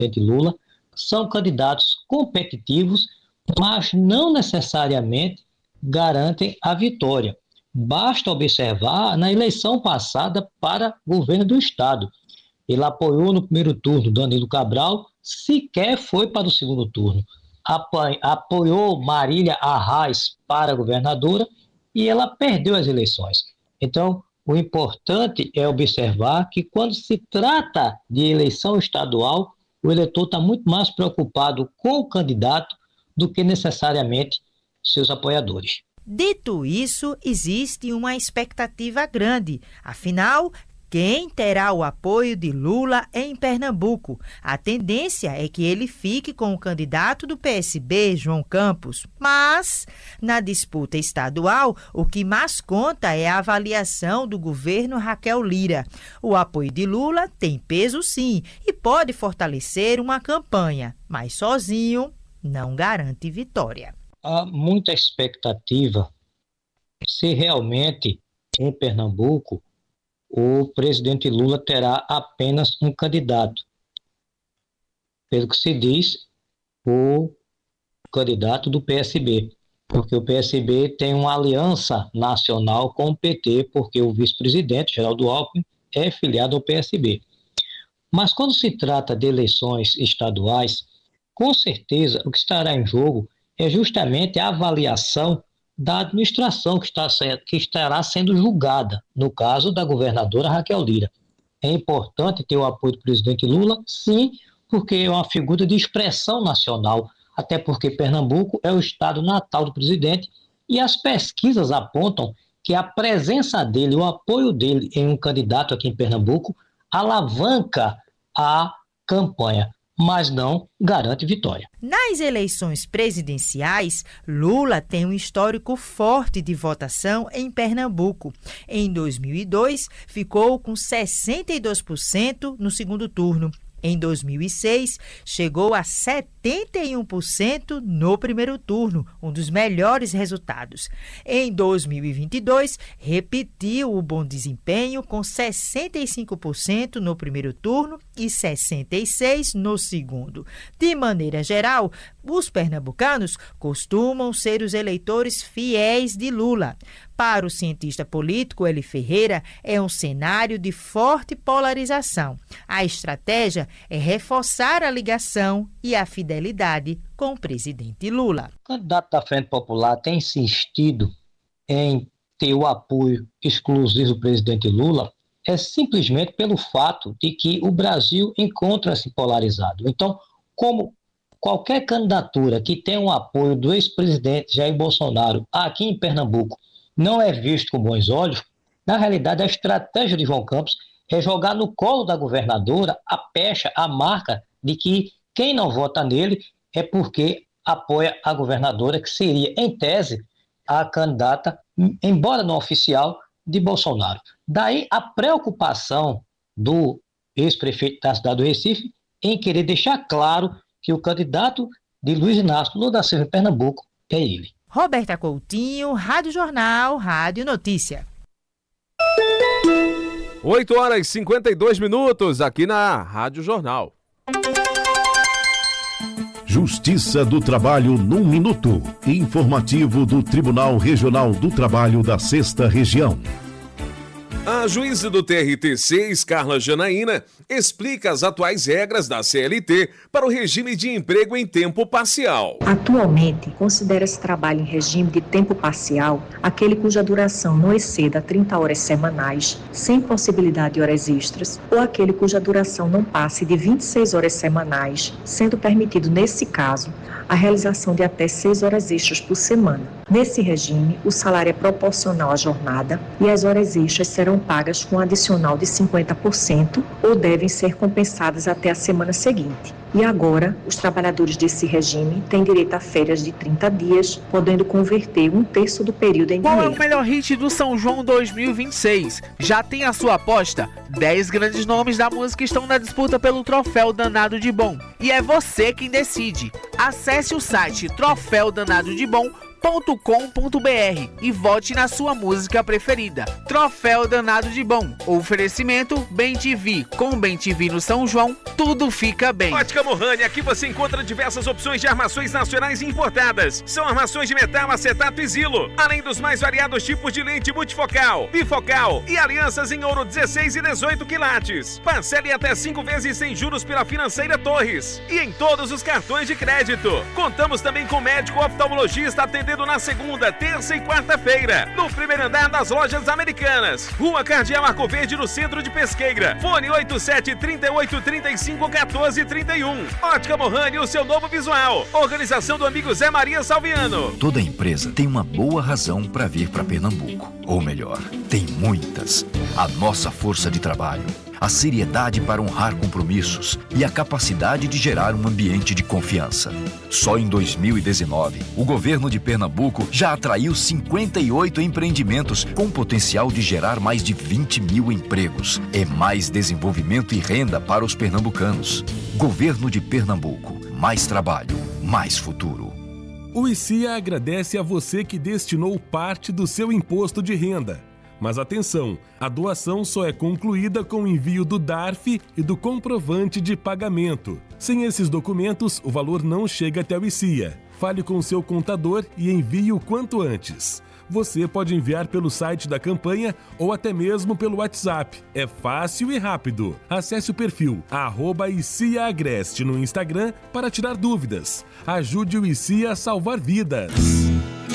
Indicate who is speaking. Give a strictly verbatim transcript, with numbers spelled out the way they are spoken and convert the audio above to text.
Speaker 1: presidente Lula são candidatos competitivos, mas não necessariamente garantem a vitória. Basta observar na eleição passada para governo do Estado. Ele apoiou no primeiro turno Danilo Cabral, sequer foi para o segundo turno. Apoiou Marília Arraes para governadora e ela perdeu as eleições. Então, o importante é observar que quando se trata de eleição estadual, o eleitor está muito mais preocupado com o candidato do que necessariamente seus apoiadores.
Speaker 2: Dito isso, existe uma expectativa grande. Afinal, quem terá o apoio de Lula em Pernambuco? A tendência é que ele fique com o candidato do P S B, João Campos. Mas, na disputa estadual, o que mais conta é a avaliação do governo Raquel Lira. O apoio de Lula tem peso sim e pode fortalecer uma campanha, mas sozinho não garante vitória.
Speaker 1: Há muita expectativa se realmente em Pernambuco o presidente Lula terá apenas um candidato. Pelo que se diz, o candidato do P S B, porque o P S B tem uma aliança nacional com o P T, porque o vice-presidente, Geraldo Alckmin, é filiado ao P S B. Mas quando se trata de eleições estaduais, com certeza o que estará em jogo é justamente a avaliação da administração que, está, que estará sendo julgada, no caso da governadora Raquel Lira. É importante ter o apoio do presidente Lula, sim, porque é uma figura de expressão nacional, até porque Pernambuco é o estado natal do presidente e as pesquisas apontam que a presença dele, o apoio dele em um candidato aqui em Pernambuco alavanca a campanha, mas não garante vitória.
Speaker 2: Nas eleições presidenciais, Lula tem um histórico forte de votação em Pernambuco. Em dois mil e dois, ficou com sessenta e dois por cento no segundo turno. Em dois mil e seis, chegou a setenta e um por cento no primeiro turno, um dos melhores resultados. Em dois mil e vinte e dois, repetiu o bom desempenho com sessenta e cinco por cento no primeiro turno e sessenta e seis por cento no segundo. De maneira geral, os pernambucanos costumam ser os eleitores fiéis de Lula. Para o cientista político Eli Ferreira, é um cenário de forte polarização. A estratégia é reforçar a ligação e a fidelidade com o presidente Lula.
Speaker 1: O candidato da Frente Popular tem insistido em ter o apoio exclusivo do presidente Lula é simplesmente pelo fato de que o Brasil encontra-se polarizado. Então, como qualquer candidatura que tenha o apoio do ex-presidente Jair Bolsonaro aqui em Pernambuco não é visto com bons olhos, na realidade a estratégia de João Campos é jogar no colo da governadora a pecha, a marca de que quem não vota nele é porque apoia a governadora, que seria, em tese, a candidata, embora não oficial, de Bolsonaro. Daí a preocupação do ex-prefeito da cidade do Recife em querer deixar claro que o candidato de Luiz Inácio Lula da Silva em Pernambuco é ele.
Speaker 2: Roberta Coutinho, Rádio Jornal, Rádio Notícia.
Speaker 3: oito horas e cinquenta e dois minutos aqui na Rádio Jornal.
Speaker 4: Justiça do Trabalho num minuto. Informativo do Tribunal Regional do Trabalho da Sexta Região.
Speaker 3: A juíza do T R T seis, Carla Janaína, explica as atuais regras da C L T para o regime de emprego em tempo parcial.
Speaker 5: Atualmente, considera-se trabalho em regime de tempo parcial aquele cuja duração não exceda trinta horas semanais, sem possibilidade de horas extras, ou aquele cuja duração não passe de vinte e seis horas semanais, sendo permitido, nesse caso, a realização de até seis horas extras por semana. Nesse regime, o salário é proporcional à jornada e as horas extras serão pagas com um adicional de cinquenta por cento ou devem ser compensadas até a semana seguinte. E agora, os trabalhadores desse regime têm direito a férias de trinta dias, podendo converter um terço do período em
Speaker 6: Qual
Speaker 5: dinheiro.
Speaker 6: é o melhor hit do São João dois mil e vinte e seis? Já tem a sua aposta? dez grandes nomes da música estão na disputa pelo Troféu Danado de Bom. E é você quem decide. Acesse o site troféu danado de bom ponto com ponto b r e vote na sua música preferida. Troféu Danado de Bom. Oferecimento Bem T V. Com Bem T V no São João, tudo fica bem.
Speaker 3: Ótica Mohani, aqui você encontra diversas opções de armações nacionais e importadas. São armações de metal, acetato e Zilo, além dos mais variados tipos de lente multifocal, bifocal e alianças em ouro dezesseis e dezoito quilates. Parcele até cinco vezes sem juros pela Financeira Torres e em todos os cartões de crédito. Contamos também com médico oftalmologista atendendo na segunda, terça e quarta-feira, no primeiro andar das Lojas Americanas, Rua Cardeal Arco Verde, no centro de Pesqueira. Fone oito sete, três oito, três cinco, um quatro, três um. Ótica Mohani, o seu novo visual. Organização do amigo Zé Maria Salviano.
Speaker 7: Toda empresa tem uma boa razão para vir para Pernambuco. Ou melhor, tem muitas. A nossa força de trabalho, a seriedade para honrar compromissos e a capacidade de gerar um ambiente de confiança. Só em dois mil e dezenove, o governo de Pernambuco já atraiu cinquenta e oito empreendimentos com potencial de gerar mais de vinte mil empregos. É mais desenvolvimento e renda para os pernambucanos. Governo de Pernambuco. Mais trabalho, mais futuro.
Speaker 8: O I C I A agradece a você que destinou parte do seu imposto de renda. Mas atenção, a doação só é concluída com o envio do D A R F e do comprovante de pagamento. Sem esses documentos, o valor não chega até o I C I A. Fale com seu contador e envie o quanto antes. Você pode enviar pelo site da campanha ou até mesmo pelo WhatsApp. É fácil e rápido. Acesse o perfil arroba I C I A Agreste no Instagram para tirar dúvidas. Ajude o I C I A a salvar vidas.